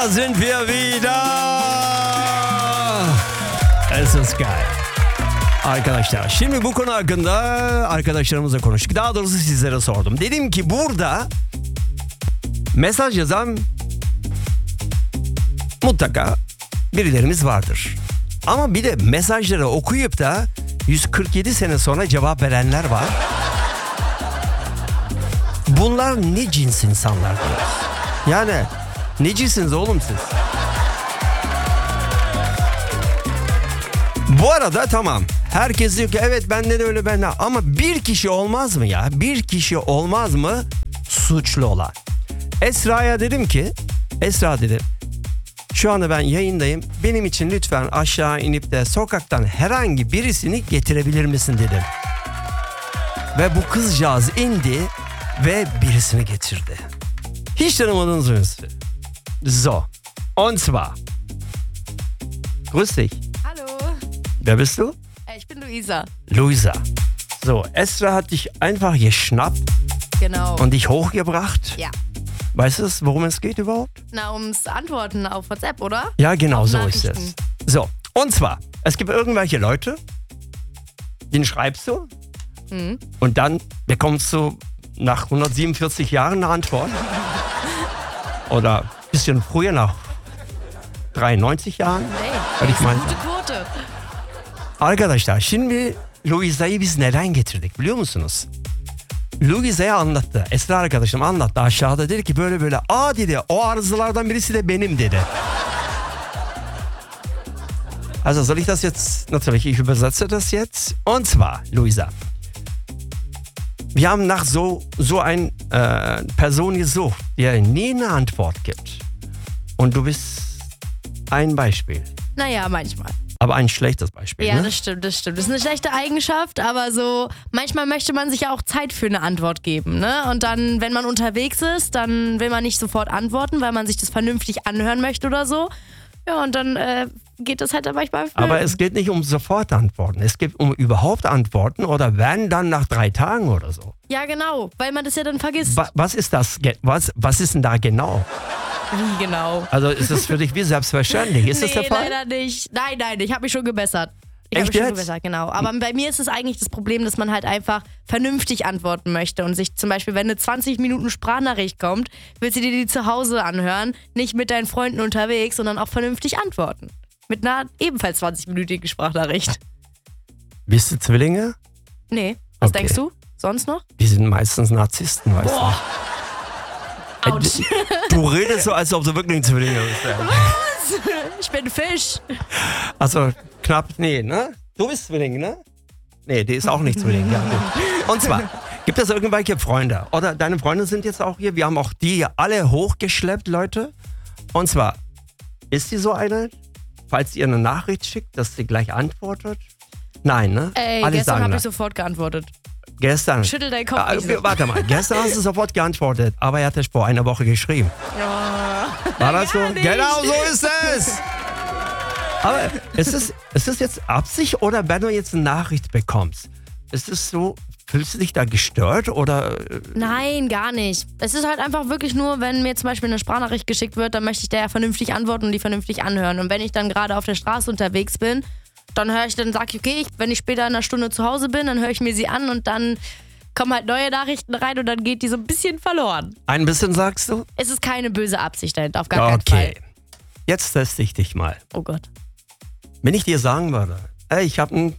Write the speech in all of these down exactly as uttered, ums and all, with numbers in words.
Da sind wir wieder. Es ist geil. Arkadaşlar şimdi bu konu hakkında arkadaşlarımızla konuştuk. Daha doğrusu sizlere sordum. Dedim ki burada mesaj yazan mutlaka birilerimiz vardır. Ama bir de mesajları okuyup da yüz kırk yedi sene sonra cevap verenler var. Bunlar ne cins insanlar diyoruz. Yani ne cinsiniz oğlum siz? Bu arada tamam. Herkes diyor ki evet bende de öyle bende. Ama bir kişi olmaz mı ya? Bir kişi olmaz mı suçlu olan? Esra'ya dedim ki, Esra dedim. Şu anda ben yayındayım. Benim için lütfen aşağı inip de sokaktan herhangi birisini getirebilir misin dedim. Ve bu kızcağız indi ve birisini getirdi. Hiç tanımadığınız birisi. So. Und zwar. Grüß dich. Hallo. Wer bist du? Ich bin Luisa. Luisa. So, Esra hat dich einfach geschnappt Genau. und dich hochgebracht. Ja. Weißt du, worum es geht überhaupt? Na, ums Antworten auf WhatsApp, oder? Ja, genau, Auf so ist Nachrichten. es. So, und zwar, es gibt irgendwelche Leute, denen schreibst du Mhm. und dann bekommst du nach hundertsiebenundvierzig Jahren eine Antwort. Oder ein bisschen früher, nach dreiundneunzig Jahren. Hey, Hadi das ist eine mal. gute Quote. Arkadaşlar şimdi Luisa'yı biz neden getirdik biliyor musunuz? Luisa'ya anlattı. Esra arkadaşım anlattı aşağıda dedi ki böyle böyle. Aa dedi o arızalardan birisi de benim dedi. Also soll ich das jetzt, natürlich ich übersetze das jetzt. Und zwar, Luisa. Wir haben nach so, so einer äh, Person gesucht, der nie eine Antwort gibt. Und du bist ein Beispiel. Naja, manchmal. Aber ein schlechtes Beispiel, Ja, ne? das stimmt, das stimmt. Das ist eine schlechte Eigenschaft, aber so manchmal möchte man sich ja auch Zeit für eine Antwort geben, ne? Und dann, wenn man unterwegs ist, dann will man nicht sofort antworten, weil man sich das vernünftig anhören möchte oder so. Ja, und dann äh, geht das halt dann manchmal. Aber es geht nicht um sofort Antworten. Es geht um überhaupt Antworten oder wenn dann nach drei Tagen oder so. Ja, genau, weil man das ja dann vergisst. Wa- Was ist das? ge- Was, was ist denn da genau? Wie genau? Also ist das für dich wie selbstverständlich? Ist nee, das der Fall? leider nicht. Nein, nein, ich habe mich schon gebessert. Ich habe Echt mich schon jetzt? gebessert, genau. Aber bei mir ist es eigentlich das Problem, dass man halt einfach vernünftig antworten möchte und sich zum Beispiel, wenn eine zwanzig Minuten Sprachnachricht kommt, willst du dir die zu Hause anhören, nicht mit deinen Freunden unterwegs, sondern auch vernünftig antworten. Mit einer ebenfalls zwanzig-minütigen Sprachnachricht. Bist du Zwillinge? Nee, was Okay. denkst du? Sonst noch? Die sind meistens Narzissten, weißt Boah. du? Autsch. Du redest so, als ob du wirklich ein Zwillinge bist. Ich bin Fisch. Also knapp, nee, ne? Du bist Zwilling, ne? Nee, die ist auch nicht Zwilling. Ja, gut. Und zwar, gibt es irgendwelche Freunde? Oder deine Freunde sind jetzt auch hier? Wir haben auch die hier alle hochgeschleppt, Leute. Und zwar, ist sie so eine, falls ihr eine Nachricht schickt, dass sie gleich antwortet? Nein, ne? Ey, Alle gestern sagen habe nein. ich sofort geantwortet. Gestern. Schüttel deinen Kopf Ah, nicht wir- so. warte mal, gestern hast du sofort geantwortet, aber er hat es vor einer Woche geschrieben. Oh. War das so? Ja, nicht. Genau so ist es! Aber ist es, ist es jetzt Absicht oder wenn du jetzt eine Nachricht bekommst, ist es so, fühlst du dich da gestört oder? äh, Nein, gar nicht. Es ist halt einfach wirklich nur, wenn mir zum Beispiel eine Sprachnachricht geschickt wird, dann möchte ich der ja vernünftig antworten und die vernünftig anhören. Und wenn ich dann gerade auf der Straße unterwegs bin, dann höre ich, dann sage ich, okay, ich, wenn ich später in einer Stunde zu Hause bin, dann höre ich mir sie an und dann kommen halt neue Nachrichten rein und dann geht die so ein bisschen verloren. Ein bisschen sagst du? Es ist keine böse Absicht dahinter, auf gar keinen Okay. Fall. Jetzt teste ich dich mal. Oh Gott. Wenn ich dir sagen würde, ey, ich habe einen,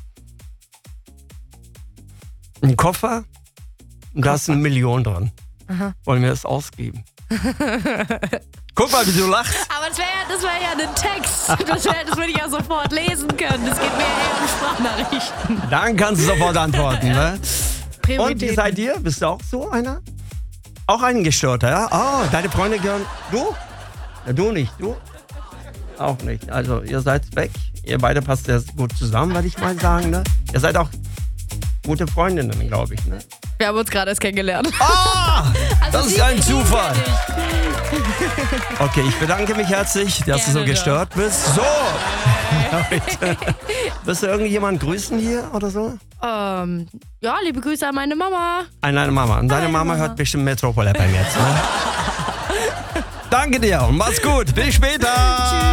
einen Koffer und da ist eine Million drin. Aha. Wollen wir das ausgeben? Guck mal, wie du lachst. Aber das wäre ja, das wär ja ein Text. Das, wär, das würde ich ja sofort lesen können. Das geht mir eher um Sprachnachrichten. Dann kannst du sofort antworten, ne? Und wie Prioritäten. seid ihr? Bist du auch so einer? Auch ein Gestörter, ja? Oh, deine Freunde gehören. Du? Ja, du nicht, du? Auch nicht. Also, ihr seid weg. Ihr beide passt sehr gut zusammen, würde ich mal sagen, ne? Ihr seid auch gute Freundinnen, glaube ich, ne? Wir haben uns gerade erst kennengelernt. Ah! Also Das ist sie- ein ihn Zufall. kenn ich. Okay, ich bedanke mich herzlich, dass du so Gerne gestört bist. So! Leute. Willst du irgendjemanden grüßen hier oder so? Ähm, ja, liebe Grüße an meine Mama. An deine Mama. Und deine Meine Mama Mama. hört bestimmt Metropol F M jetzt, ne? Danke dir und mach's gut. Bis später.